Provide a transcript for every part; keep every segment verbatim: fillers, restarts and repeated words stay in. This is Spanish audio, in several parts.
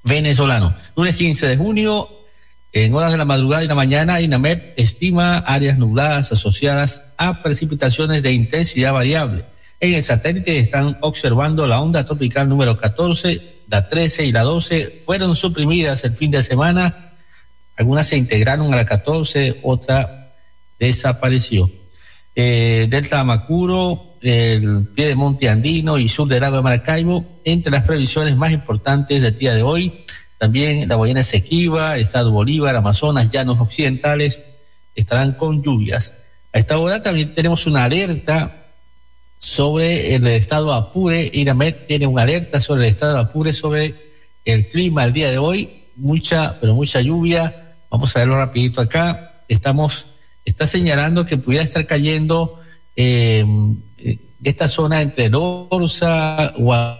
venezolano. Lunes quince de junio, en horas de la madrugada y la mañana, INAMED estima áreas nubladas asociadas a precipitaciones de intensidad variable. En el satélite están observando la onda tropical número catorce, la trece y la doce fueron suprimidas el fin de semana. Algunas se integraron a la catorce, otra desapareció. Eh, Delta Amacuro, el Piedemonte Andino y sur del lago de Maracaibo, entre las previsiones más importantes del día de hoy. También la Guayana Esequiba, Estado Bolívar, Amazonas, Llanos Occidentales estarán con lluvias. A esta hora también tenemos una alerta sobre el estado Apure. INAMED tiene una alerta sobre el estado Apure, sobre el clima el día de hoy. Mucha, pero mucha lluvia. Vamos a verlo rapidito acá. Estamos, está señalando que pudiera estar cayendo eh, esta zona entre Lorza,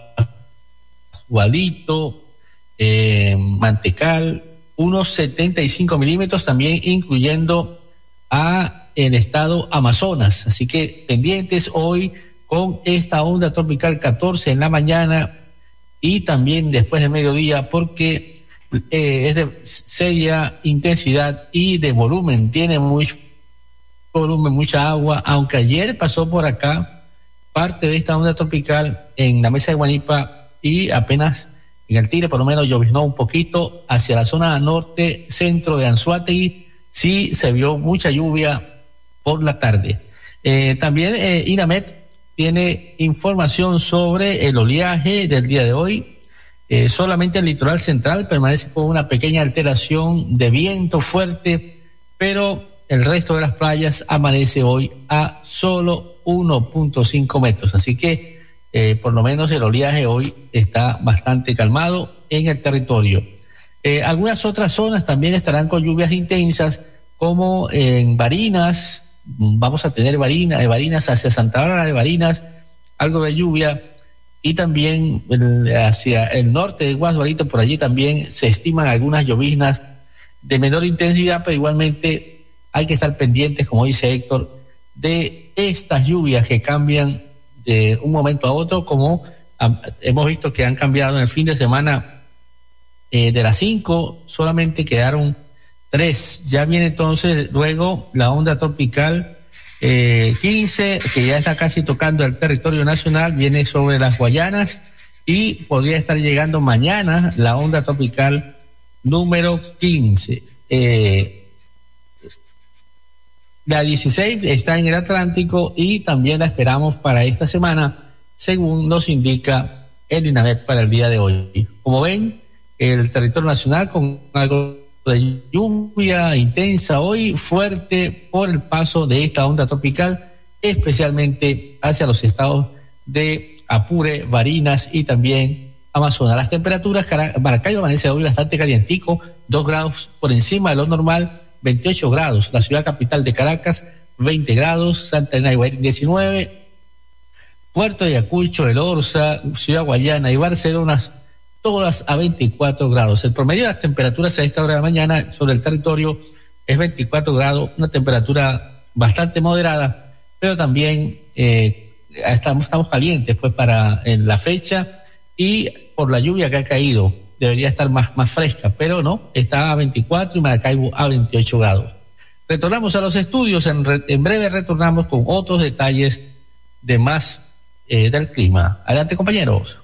Gualito, eh, Mantecal, unos setenta y cinco milímetros, también incluyendo a el estado Amazonas. Así que pendientes hoy con esta onda tropical catorce en la mañana y también después del mediodía, porque eh, es de seria intensidad y de volumen, tiene mucho volumen, mucha agua, aunque ayer pasó por acá parte de esta onda tropical en la mesa de Guanipa y apenas en el Tigre por lo menos lloviznó un poquito. Hacia la zona norte, centro de Anzoátegui, sí se vio mucha lluvia por la tarde. Eh, también eh, INAMED tiene información sobre el oleaje del día de hoy. Eh, solamente el litoral central permanece con una pequeña alteración de viento fuerte, pero el resto de las playas amanece hoy a solo uno punto cinco metros. Así que eh, por lo menos el oleaje hoy está bastante calmado en el territorio. Eh, algunas otras zonas también estarán con lluvias intensas, como en Barinas. Vamos a tener Barinas, de Barinas hacia Santa Bárbara de Barinas, algo de lluvia, y también el, hacia el norte de Guasdualito, por allí también se estiman algunas lloviznas de menor intensidad, pero igualmente hay que estar pendientes, como dice Héctor, de estas lluvias que cambian de un momento a otro, como a, hemos visto que han cambiado en el fin de semana. Eh, de las cinco solamente quedaron tres. Ya viene entonces luego la onda tropical eh, quince, que ya está casi tocando el territorio nacional, viene sobre las Guayanas, y podría estar llegando mañana la onda tropical número quince. Eh, la dieciséis está en el Atlántico y también la esperamos para esta semana, según nos indica el INAMED para el día de hoy. Como ven, el territorio nacional con algo de lluvia intensa hoy, fuerte por el paso de esta onda tropical, especialmente hacia los estados de Apure, Barinas y también Amazonas. Las temperaturas, Maracaibo amanece hoy bastante calientico, dos grados por encima de lo normal, veintiocho grados. La ciudad capital de Caracas, veinte grados, Santa Elena y Guayaquil, diecinueve, Puerto Ayacucho, El Orza, Ciudad Guayana y Barcelona, todas a veinticuatro grados. El promedio de las temperaturas a esta hora de la mañana sobre el territorio es veinticuatro grados, una temperatura bastante moderada, pero también eh, estamos, estamos calientes pues para en la fecha, y por la lluvia que ha caído debería estar más, más fresca, pero no, está a veinticuatro y Maracaibo a veintiocho grados. Retornamos a los estudios, en, re, en breve retornamos con otros detalles de más eh, del clima. Adelante, compañeros.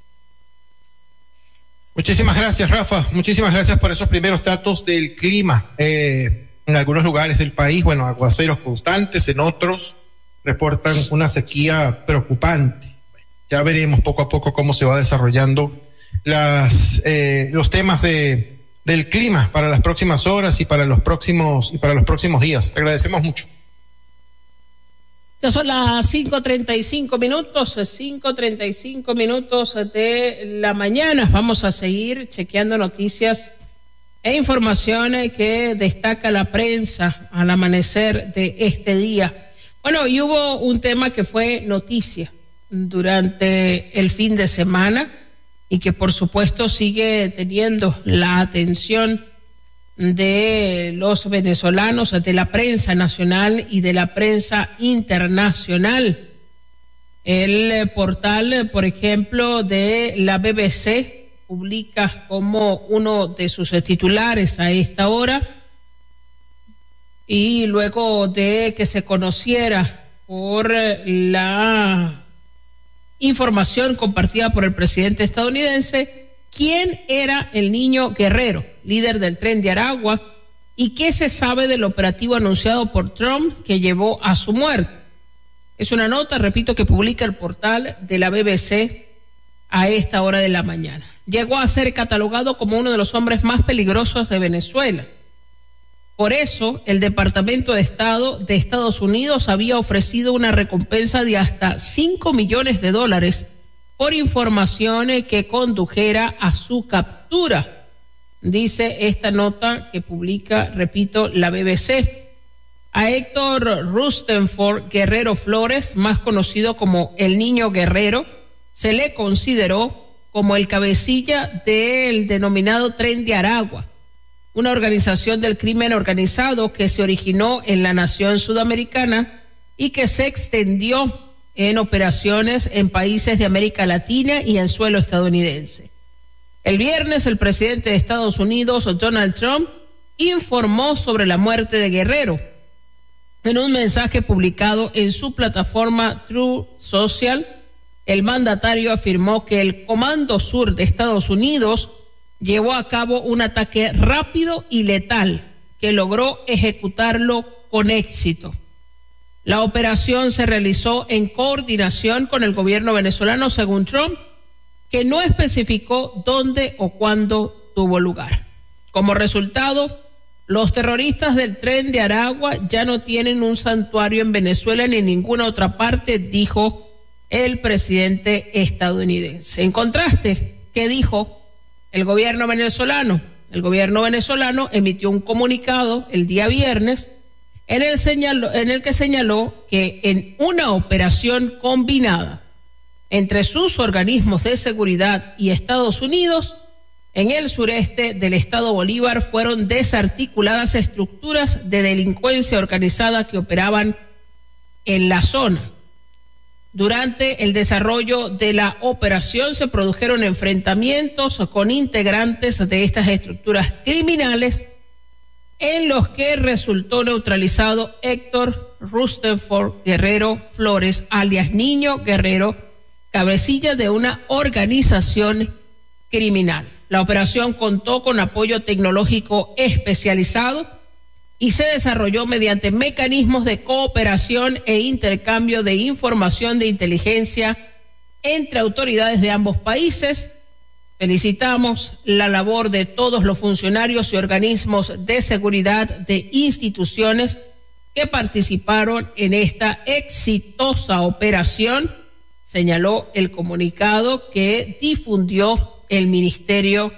Muchísimas gracias, Rafa. Muchísimas gracias por esos primeros datos del clima. Eh, en algunos lugares del país, bueno, aguaceros constantes, en otros reportan una sequía preocupante. Ya veremos poco a poco cómo se va desarrollando las eh, los temas de del clima para las próximas horas y para los próximos y para los próximos días. Te agradecemos mucho. Ya son las cinco treinta y cinco minutos, cinco treinta y cinco minutos de la mañana. Vamos a seguir chequeando noticias e informaciones que destaca la prensa al amanecer de este día. Bueno, y hubo un tema que fue noticia durante el fin de semana y que por supuesto sigue teniendo la atención de los venezolanos, de la prensa nacional y de la prensa internacional. El portal, por ejemplo, de la B B C publica como uno de sus titulares a esta hora, y luego de que se conociera por la información compartida por el presidente estadounidense quién era el niño Guerrero, líder del Tren de Aragua, y qué se sabe del operativo anunciado por Trump que llevó a su muerte. Es una nota, repito, que publica el portal de la B B C a esta hora de la mañana. Llegó a ser catalogado como uno de los hombres más peligrosos de Venezuela. Por eso, el Departamento de Estado de Estados Unidos había ofrecido una recompensa de hasta cinco millones de dólares por información que condujera a su captura, dice esta nota que publica, repito, la B B C. A Héctor Rustenford Guerrero Flores, más conocido como el Niño Guerrero, se le consideró como el cabecilla del denominado Tren de Aragua, una organización del crimen organizado que se originó en la nación sudamericana y que se extendió en operaciones en países de América Latina y en suelo estadounidense. El viernes, el presidente de Estados Unidos, Donald Trump, informó sobre la muerte de Guerrero. En un mensaje publicado en su plataforma Truth Social, el mandatario afirmó que el Comando Sur de Estados Unidos llevó a cabo un ataque rápido y letal que logró ejecutarlo con éxito. La operación se realizó en coordinación con el gobierno venezolano, según Trump, que no especificó dónde o cuándo tuvo lugar. Como resultado, los terroristas del Tren de Aragua ya no tienen un santuario en Venezuela ni en ninguna otra parte, dijo el presidente estadounidense. En contraste, ¿qué dijo el gobierno venezolano? El gobierno venezolano emitió un comunicado el día viernes en el, señaló, en el que señaló que en una operación combinada entre sus organismos de seguridad y Estados Unidos, en el sureste del estado Bolívar fueron desarticuladas estructuras de delincuencia organizada que operaban en la zona. Durante el desarrollo de la operación se produjeron enfrentamientos con integrantes de estas estructuras criminales en los que resultó neutralizado Héctor Rustenford Guerrero Flores, alias Niño Guerrero, cabecilla de una organización criminal. La operación contó con apoyo tecnológico especializado y se desarrolló mediante mecanismos de cooperación e intercambio de información de inteligencia entre autoridades de ambos países. Felicitamos la labor de todos los funcionarios y organismos de seguridad de instituciones que participaron en esta exitosa operación, señaló el comunicado que difundió el Ministerio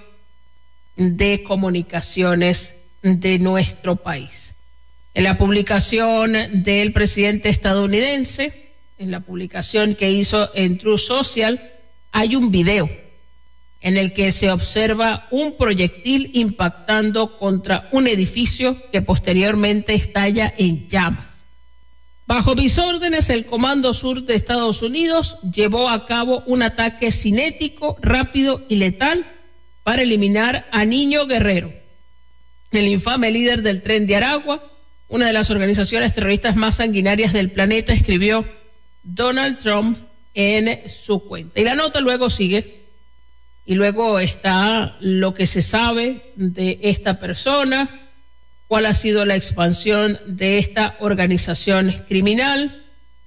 de Comunicaciones de nuestro país. En la publicación del presidente estadounidense, en la publicación que hizo en Truth Social, hay un video en el que se observa un proyectil impactando contra un edificio que posteriormente estalla en llamas. Bajo mis órdenes, el Comando Sur de Estados Unidos llevó a cabo un ataque cinético, rápido y letal para eliminar a Niño Guerrero, el infame líder del Tren de Aragua, una de las organizaciones terroristas más sanguinarias del planeta, escribió Donald Trump en su cuenta. Y la nota luego sigue, y luego está lo que se sabe de esta persona, cuál ha sido la expansión de esta organización criminal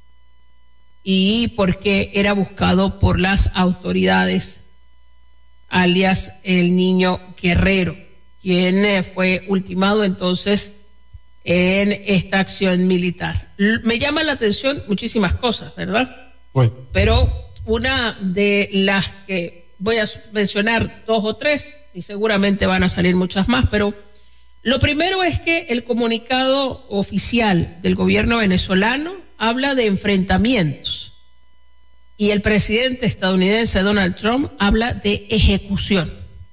y por qué era buscado por las autoridades, alias el Niño Guerrero, quien fue ultimado entonces en esta acción militar. Me llama la atención muchísimas cosas, ¿verdad? Bueno. Pero una de las que voy a mencionar, dos o tres, y seguramente van a salir muchas más, pero lo primero es que el comunicado oficial del gobierno venezolano habla de enfrentamientos y el presidente estadounidense Donald Trump habla de ejecución.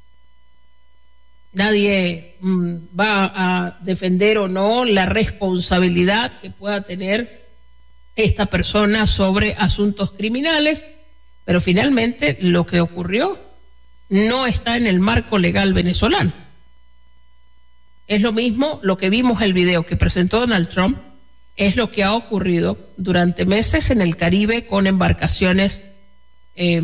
Nadie mmm, va a defender o no la responsabilidad que pueda tener esta persona sobre asuntos criminales, pero finalmente lo que ocurrió no está en el marco legal venezolano. Es lo mismo lo que vimos el video que presentó Donald Trump, es lo que ha ocurrido durante meses en el Caribe con embarcaciones eh,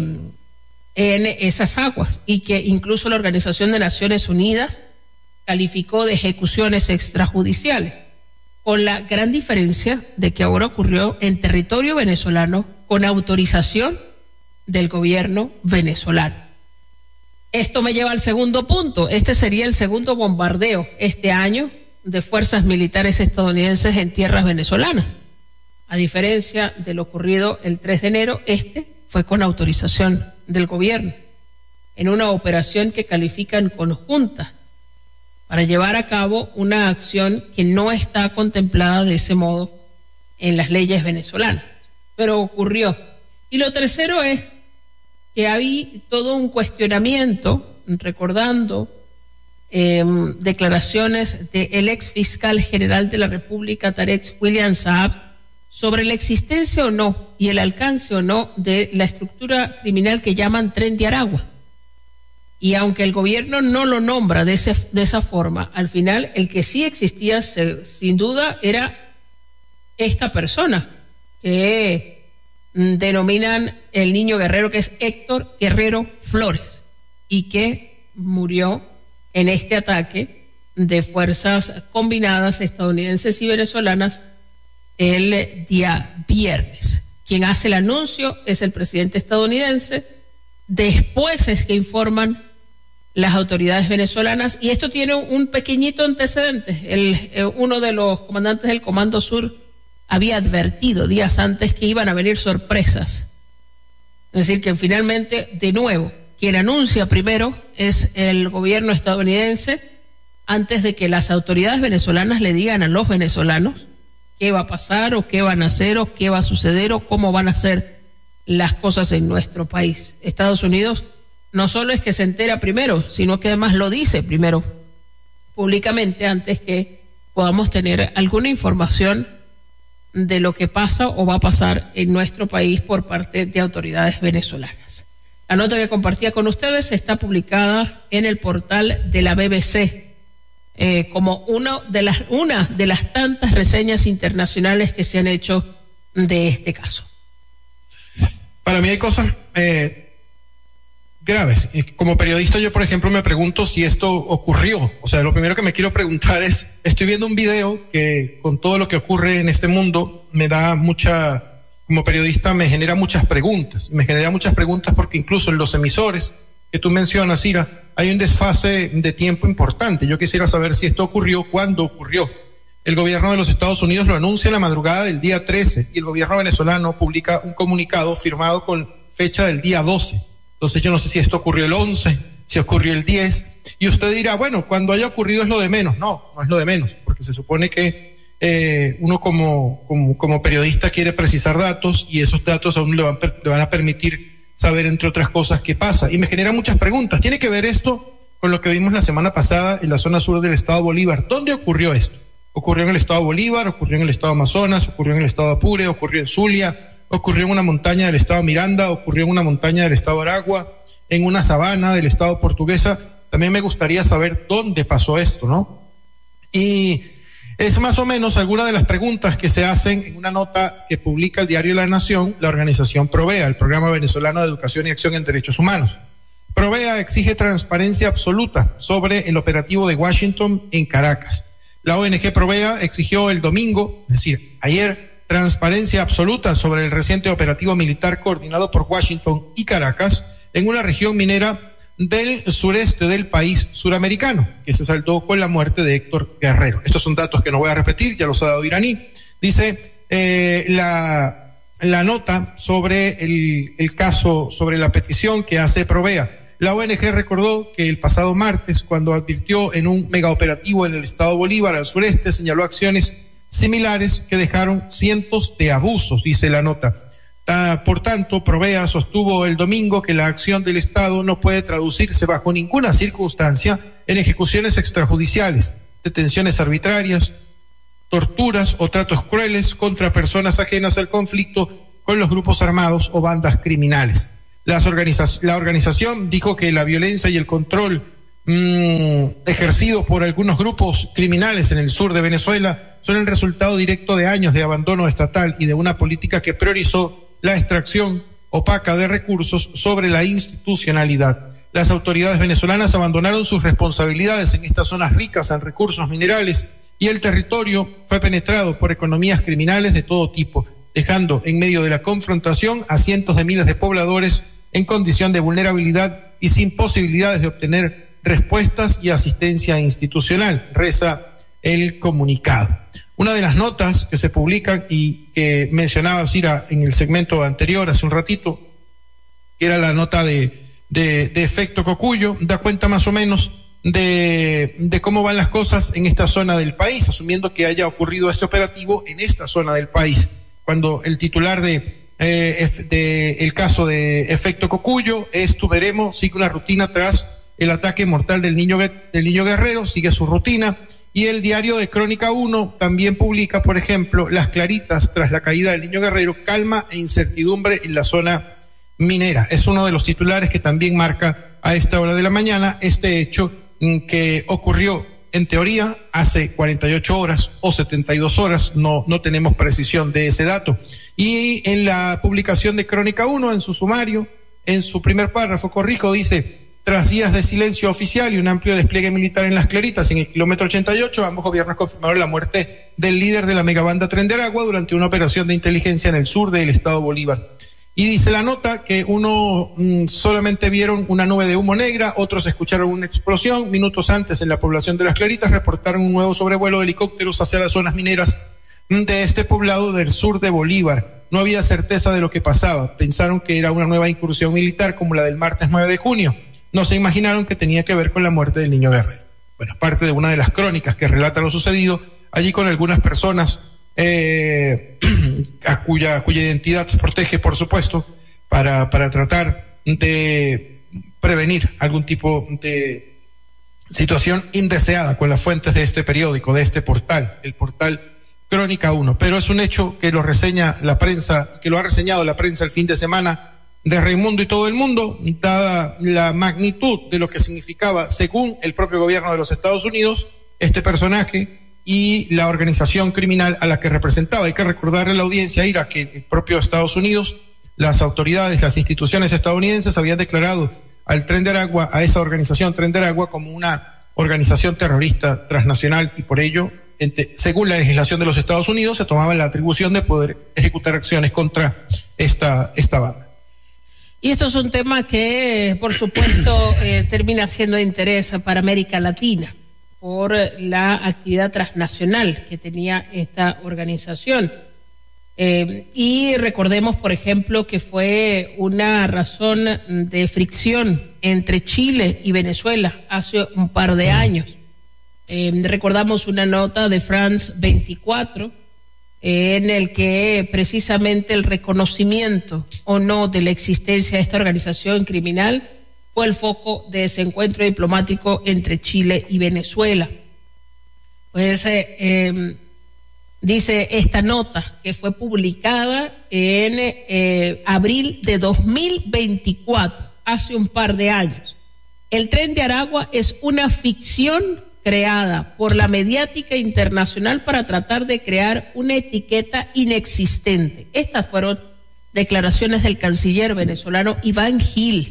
en esas aguas, y que incluso la Organización de Naciones Unidas calificó de ejecuciones extrajudiciales, con la gran diferencia de que ahora ocurrió en territorio venezolano con autorización del gobierno venezolano. Esto me lleva al segundo punto. Este sería el segundo bombardeo este año de fuerzas militares estadounidenses en tierras venezolanas. A diferencia de lo ocurrido el tres de enero, este fue con autorización del gobierno, en una operación que califican conjunta para llevar a cabo una acción que no está contemplada de ese modo en las leyes venezolanas, pero ocurrió. Y lo tercero es que hay todo un cuestionamiento, recordando eh, declaraciones del ex fiscal general de la República, Tarek William Saab, sobre la existencia o no y el alcance o no de la estructura criminal que llaman Tren de Aragua. Y aunque el gobierno no lo nombra de, ese, de esa forma, al final el que sí existía se, sin duda era esta persona que mm, denominan el niño guerrero, que es Héctor Guerrero Flores, y que murió en este ataque de fuerzas combinadas estadounidenses y venezolanas el día viernes. Quien hace el anuncio es el presidente estadounidense, después es que informan las autoridades venezolanas, y esto tiene un pequeñito antecedente. El, eh, uno de los comandantes del Comando Sur había advertido días antes que iban a venir sorpresas. Es decir, que finalmente, de nuevo, quien anuncia primero es el gobierno estadounidense, antes de que las autoridades venezolanas le digan a los venezolanos qué va a pasar o qué van a hacer o qué va a suceder o cómo van a ser las cosas en nuestro país. Estados Unidos no solo es que se entera primero, sino que además lo dice primero públicamente antes que podamos tener alguna información de lo que pasa o va a pasar en nuestro país por parte de autoridades venezolanas. La nota que compartía con ustedes está publicada en el portal de la B B C eh, como una de las, una de las tantas reseñas internacionales que se han hecho de este caso. Para mí hay cosas eh, graves. Como periodista yo, por ejemplo, me pregunto si esto ocurrió. O sea, lo primero que me quiero preguntar es, estoy viendo un video que con todo lo que ocurre en este mundo me da mucha, como periodista me genera muchas preguntas. Me genera muchas preguntas porque incluso en los emisores que tú mencionas, Ira, hay un desfase de tiempo importante. Yo quisiera saber si esto ocurrió, cuándo ocurrió. El gobierno de los Estados Unidos lo anuncia en la madrugada del día trece y el gobierno venezolano publica un comunicado firmado con fecha del día doce. Entonces yo no sé si esto ocurrió el once, si ocurrió el diez, y usted dirá, bueno, cuando haya ocurrido es lo de menos. No, no es lo de menos, porque se supone que eh, uno como, como, como periodista quiere precisar datos y esos datos aún le van, le van a permitir saber, entre otras cosas, qué pasa. Y me genera muchas preguntas. ¿Tiene que ver esto con lo que vimos la semana pasada en la zona sur del estado Bolívar? ¿Dónde ocurrió esto? Ocurrió en el estado Bolívar, ocurrió en el estado Amazonas, ocurrió en el estado Apure, ocurrió en Zulia, ocurrió en una montaña del estado Miranda, ocurrió en una montaña del estado Aragua, en una sabana del estado Portuguesa. También me gustaría saber dónde pasó esto, ¿no? Y es más o menos alguna de las preguntas que se hacen en una nota que publica el diario La Nación, la organización Provea, el Programa Venezolano de Educación y Acción en Derechos Humanos. Provea exige transparencia absoluta sobre el operativo de Washington en Caracas. La O N G Provea exigió el domingo, es decir, ayer, transparencia absoluta sobre el reciente operativo militar coordinado por Washington y Caracas en una región minera del sureste del país suramericano, que se saldó con la muerte de Héctor Guerrero. Estos son datos que no voy a repetir, ya los ha dado Iraní. Dice eh, la, la nota sobre el, el caso, sobre la petición que hace Provea. La O N G recordó que el pasado martes, cuando advirtió en un megaoperativo en el estado Bolívar al sureste, señaló acciones similares que dejaron cientos de abusos, dice la nota. Ta, por tanto, Provea sostuvo el domingo que la acción del Estado no puede traducirse bajo ninguna circunstancia en ejecuciones extrajudiciales, detenciones arbitrarias, torturas o tratos crueles contra personas ajenas al conflicto con los grupos armados o bandas criminales. Las organiza- la organización dijo que la violencia y el control mmm, ejercido por algunos grupos criminales en el sur de Venezuela son el resultado directo de años de abandono estatal y de una política que priorizó la extracción opaca de recursos sobre la institucionalidad. Las autoridades venezolanas abandonaron sus responsabilidades en estas zonas ricas en recursos minerales y el territorio fue penetrado por economías criminales de todo tipo, dejando en medio de la confrontación a cientos de miles de pobladores en condición de vulnerabilidad y sin posibilidades de obtener respuestas y asistencia institucional, reza el comunicado. Una de las notas que se publican y que mencionaba Cira en el segmento anterior hace un ratito, que era la nota de, de, de efecto Cocuyo, da cuenta más o menos de, de cómo van las cosas en esta zona del país, asumiendo que haya ocurrido este operativo en esta zona del país. Cuando el titular de, eh, de el caso de efecto Cocuyo es Tuveremo, sigue una rutina tras el ataque mortal del niño, del niño guerrero, sigue su rutina. Y el diario de Crónica uno también publica, por ejemplo, Las Claritas tras la caída del niño guerrero, calma e incertidumbre en la zona minera. Es uno de los titulares que también marca a esta hora de la mañana este hecho que ocurrió en teoría hace cuarenta y ocho horas o setenta y dos horas, no, no tenemos precisión de ese dato. Y en la publicación de Crónica uno, en su sumario, en su primer párrafo, corrijo, dice: tras días de silencio oficial y un amplio despliegue militar en Las Claritas, en el kilómetro ochenta y ocho, ambos gobiernos confirmaron la muerte del líder de la megabanda Tren de Aragua durante una operación de inteligencia en el sur del estado Bolívar. Y dice la nota que uno mmm, solamente vieron una nube de humo negra, otros escucharon una explosión. Minutos antes, en la población de Las Claritas, reportaron un nuevo sobrevuelo de helicópteros hacia las zonas mineras de este poblado del sur de Bolívar. No había certeza de lo que pasaba. Pensaron que era una nueva incursión militar como la del martes nueve de junio. No se imaginaron que tenía que ver con la muerte del niño guerrero. Bueno, parte de una de las crónicas que relata lo sucedido allí con algunas personas eh, a cuya, cuya identidad se protege, por supuesto, para, para tratar de prevenir algún tipo de situación indeseada con las fuentes de este periódico, de este portal, el portal Crónica uno. Pero es un hecho que lo reseña la prensa, que lo ha reseñado la prensa el fin de semana de Raimundo y todo el mundo, dada la magnitud de lo que significaba, según el propio gobierno de los Estados Unidos, este personaje y la organización criminal a la que representaba. Hay que recordarle a la audiencia, Ira, que el propio Estados Unidos, las autoridades, las instituciones estadounidenses habían declarado al Tren de Aragua, a esa organización Tren de Aragua, como una organización terrorista transnacional, y por ello, ente, según la legislación de los Estados Unidos, se tomaba la atribución de poder ejecutar acciones contra esta, esta banda. Y esto es un tema que, por supuesto, eh, termina siendo de interés para América Latina por la actividad transnacional que tenía esta organización. Eh, y recordemos, por ejemplo, que fue una razón de fricción entre Chile y Venezuela hace un par de años. Eh, recordamos una nota de France veinticuatro, en el que precisamente el reconocimiento o no de la existencia de esta organización criminal fue el foco de ese encuentro diplomático entre Chile y Venezuela. Pues eh, eh, dice esta nota que fue publicada en eh, abril de dos mil veinticuatro, hace un par de años. El Tren de Aragua es una ficción creada por la mediática internacional para tratar de crear una etiqueta inexistente. Estas fueron declaraciones del canciller venezolano Iván Gil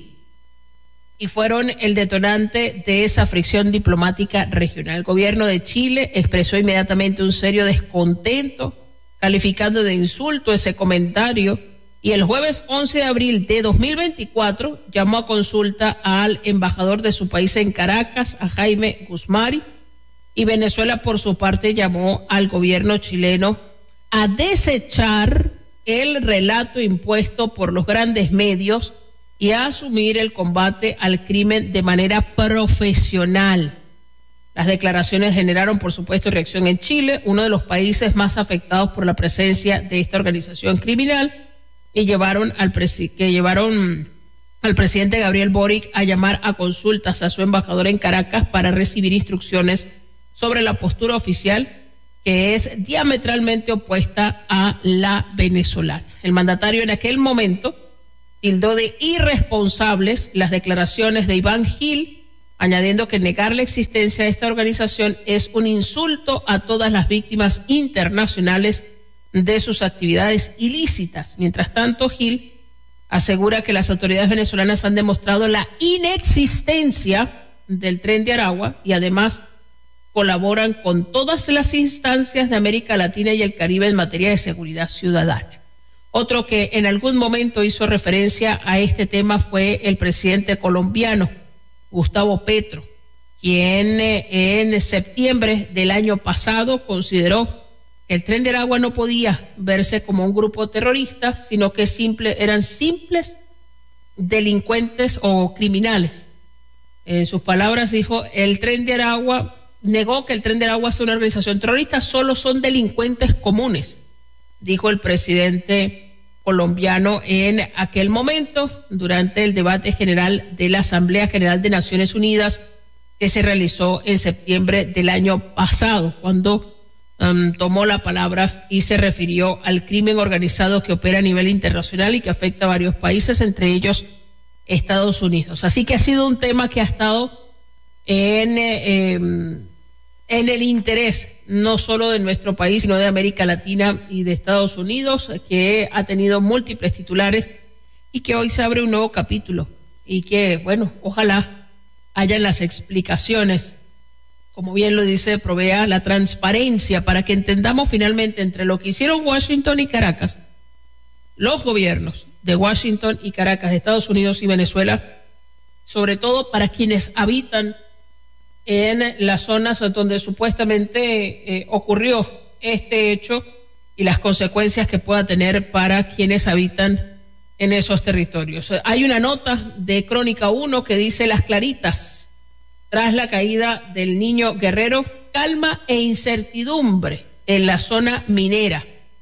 y fueron el detonante de esa fricción diplomática regional. El gobierno de Chile expresó inmediatamente un serio descontento, calificando de insulto ese comentario, y el jueves once de abril de dos mil veinticuatro llamó a consulta al embajador de su país en Caracas, a Jaime Guzmán, y Venezuela por su parte llamó al gobierno chileno a desechar el relato impuesto por los grandes medios y a asumir el combate al crimen de manera profesional. Las declaraciones generaron, por supuesto, reacción en Chile, uno de los países más afectados por la presencia de esta organización criminal, y llevaron al presi- que llevaron al presidente Gabriel Boric a llamar a consultas a su embajador en Caracas para recibir instrucciones sobre la postura oficial, que es diametralmente opuesta a la venezolana. El mandatario en aquel momento tildó de irresponsables las declaraciones de Iván Gil, añadiendo que negar la existencia de esta organización es un insulto a todas las víctimas internacionales de sus actividades ilícitas. Mientras tanto, Gil asegura que las autoridades venezolanas han demostrado la inexistencia del Tren de Aragua y además colaboran con todas las instancias de América Latina y el Caribe en materia de seguridad ciudadana. Otro que en algún momento hizo referencia a este tema fue el presidente colombiano, Gustavo Petro, quien eh, en septiembre del año pasado consideró que el Tren de Aragua no podía verse como un grupo terrorista, sino que simple, eran simples delincuentes o criminales. En sus palabras dijo, el Tren de Aragua, negó que el Tren de Aragua sea una organización terrorista, solo son delincuentes comunes, dijo el presidente colombiano en aquel momento durante el debate general de la Asamblea General de Naciones Unidas que se realizó en septiembre del año pasado, cuando um, tomó la palabra y se refirió al crimen organizado que opera a nivel internacional y que afecta a varios países, entre ellos Estados Unidos. Así que ha sido un tema que ha estado en, eh, en el interés no solo de nuestro país, sino de América Latina y de Estados Unidos, que ha tenido múltiples titulares y que hoy se abre un nuevo capítulo y que, bueno, ojalá hayan las explicaciones, como bien lo dice, provea la transparencia para que entendamos finalmente entre lo que hicieron Washington y Caracas, los gobiernos de Washington y Caracas, de Estados Unidos y Venezuela, sobre todo para quienes habitan en las zonas donde supuestamente eh, ocurrió este hecho y las consecuencias que pueda tener para quienes habitan en esos territorios. Hay una nota de Crónica uno que dice: Las Claritas, tras la caída del niño Guerrero, calma e incertidumbre en la zona minera,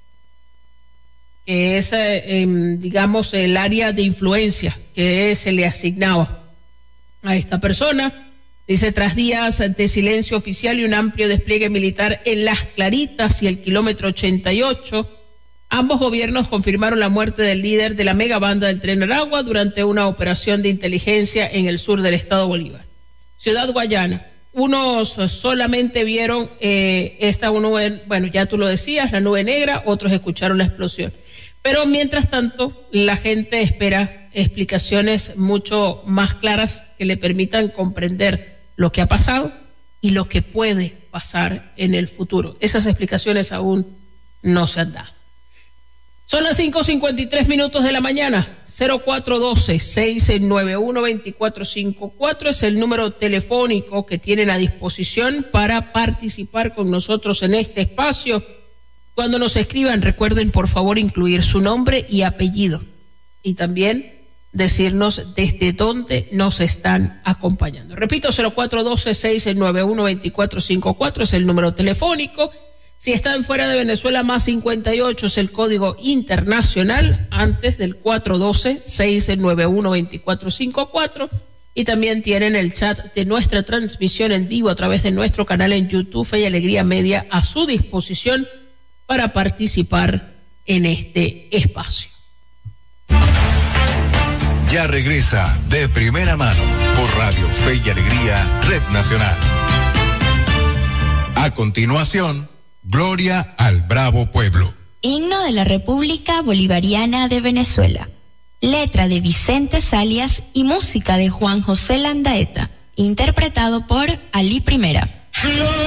que es, eh, eh, digamos, el área de influencia que se le asignaba a esta persona. Dice, tras días de silencio oficial y un amplio despliegue militar en Las Claritas y el kilómetro ochenta y ocho, ambos gobiernos confirmaron la muerte del líder de la megabanda del Tren Aragua durante una operación de inteligencia en el sur del estado Bolívar. Ciudad Guayana, unos solamente vieron eh, esta nube, bueno, ya tú lo decías, la nube negra, otros escucharon la explosión. Pero mientras tanto, la gente espera explicaciones mucho más claras que le permitan comprender lo que ha pasado y lo que puede pasar en el futuro. Esas explicaciones aún no se han dado. Son las cinco cincuenta y tres minutos de la mañana. cero cuatro uno dos, seis nueve uno, dos cuatro cinco cuatro es el número telefónico que tienen a disposición para participar con nosotros en este espacio. Cuando nos escriban, recuerden por favor incluir su nombre y apellido y también decirnos desde dónde nos están acompañando. Repito, cero cuatro uno dos, seis nueve uno, dos cuatro cinco cuatro es el número telefónico. Si están fuera de Venezuela, más cincuenta y ocho es el código internacional antes del cuatro uno dos, seis nueve uno, dos cuatro cinco cuatro. Y también tienen el chat de nuestra transmisión en vivo a través de nuestro canal en YouTube, Fe y Alegría Media, a su disposición para participar en este espacio. Ya regresa De Primera Mano por Radio Fe y Alegría, Red Nacional. A continuación, Gloria al Bravo Pueblo. Himno de la República Bolivariana de Venezuela. Letra de Vicente Salias y música de Juan José Landaeta. Interpretado por Ali Primera.